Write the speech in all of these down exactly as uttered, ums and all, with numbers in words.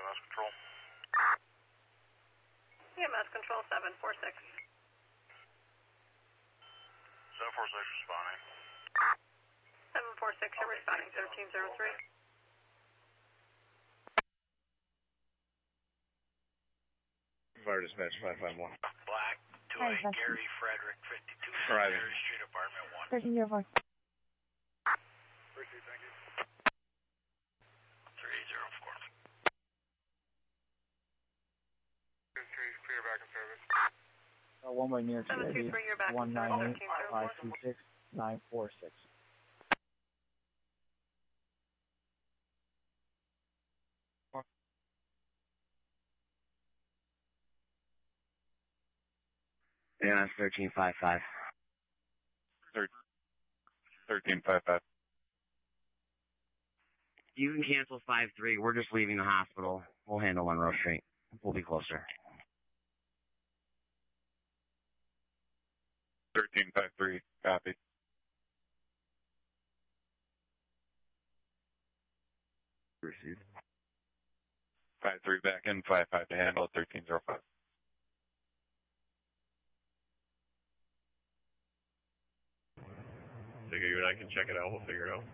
M S Control. E M S Control seven four six. seven four six responding. seven four six, you're responding thirteen zero three. Fire dispatch five five one. Black, two Hi, eight, that's Gary Frederick, fifty-two Driving. Secretary Street, Apartment one. thirteen zero four. Appreciate, thank you. three zero four. Clear back in service. Uh, one by near seven two three, you're back one in nine service, eight thirteen zero five four. two six nine four six. Yeah, that's thirteen five five. Thirteen five five. You can cancel five three. We're just leaving the hospital. We'll handle Monroe Street. We'll be closer. Thirteen five three. Copy. Received. Five three back in. Five five to handle. Thirteen zero five. So you and I can check it out. We'll figure it out.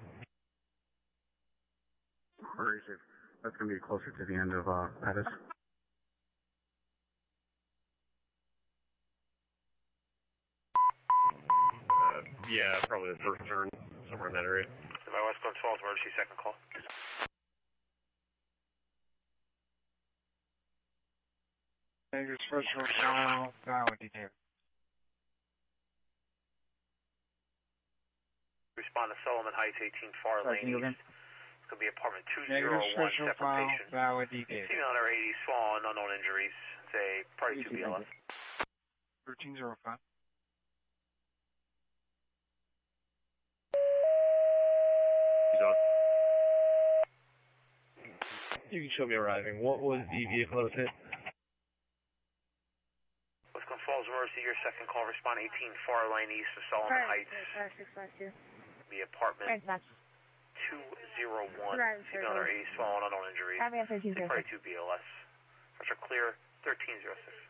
Where is it? That's going to be closer to the end of uh, Pettis. Uh, yeah, probably the first turn, somewhere in that area. My West Coast twelve, emergency second call. Dangerous special file, Valley detail. Respond to Solomon Heights, eighteen Far Sorry, Lane can you go East. It's going to be apartment two Negative zero one, special separate file, patient. Valley detail. Female under eighty, swollen, unknown injuries. It's a party two B L S. thirteen zero five. He's on. You can show me arriving. What was the vehicle that was hit? Wisconsin Falls Emergency, your second call. Respond eighteen Far Lane East of Solomon Heights. The apartment two zero one. Female under eighty, swollen, unknown injuries. Having a thirteen zero Party two B L S. Pressure clear, thirteen zero six.